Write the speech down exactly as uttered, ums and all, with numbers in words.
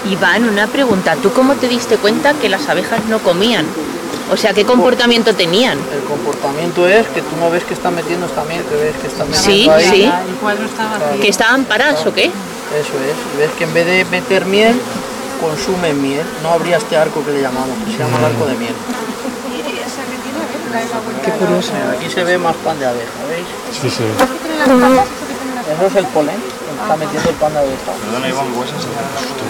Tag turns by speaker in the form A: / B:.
A: Iván, una pregunta. ¿Tú cómo te diste cuenta que las abejas no comían? O sea, ¿qué comportamiento tenían?
B: El comportamiento es que tú no ves que están metiendo esta miel, que ves que están metiendo
A: Sí,
B: ahí.
A: sí.
C: El cuadro estaba vacío.
A: ¿Que estaban paradas o qué?
B: Eso es. Y ves que en vez de meter miel, consumen miel. No habría este arco que le llamamos, que se llama el arco de miel.
C: Qué curioso.
B: Aquí se ve más pan de abeja, ¿veis?
D: Sí, sí.
B: Eso es el polen, que está metiendo el pan de abeja.
D: Perdona, Iván, ¿puedes enseñar?